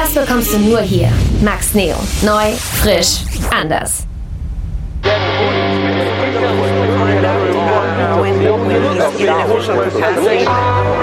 Das bekommst du nur hier. Max Neo. Neu, frisch, anders.